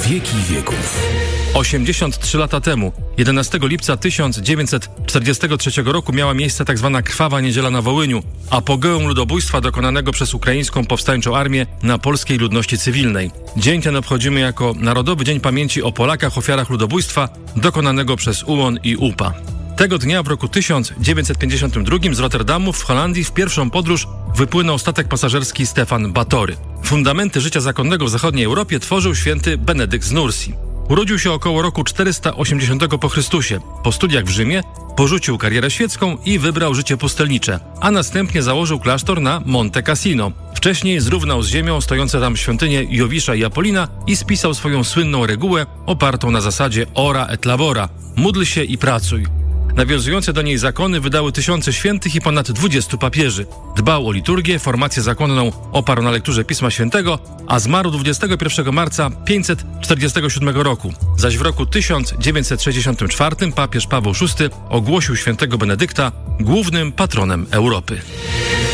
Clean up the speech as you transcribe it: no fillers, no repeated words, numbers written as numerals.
wieki wieków. 83 lata temu, 11 lipca 1943 roku miała miejsce tzw. Krwawa Niedziela na Wołyniu, apogeum ludobójstwa dokonanego przez ukraińską powstańczą armię na polskiej ludności cywilnej. Dzień ten obchodzimy jako Narodowy Dzień Pamięci o Polakach ofiarach ludobójstwa dokonanego przez UON i UPA. Tego dnia w roku 1952 z Rotterdamu w Holandii w pierwszą podróż wypłynął statek pasażerski Stefan Batory. Fundamenty życia zakonnego w zachodniej Europie tworzył święty Benedykt z Nursi. Urodził się około roku 480 po Chrystusie. Po studiach w Rzymie porzucił karierę świecką i wybrał życie pustelnicze, a następnie założył klasztor na Monte Cassino. Wcześniej zrównał z ziemią stojące tam świątynie Jowisza i Apolina i spisał swoją słynną regułę opartą na zasadzie ora et labora – módl się i pracuj. Nawiązujące do niej zakony wydały tysiące świętych i ponad 20 papieży. Dbał o liturgię, formację zakonną oparł na lekturze Pisma Świętego, a zmarł 21 marca 547 roku. Zaś w roku 1964 papież Paweł VI ogłosił świętego Benedykta głównym patronem Europy.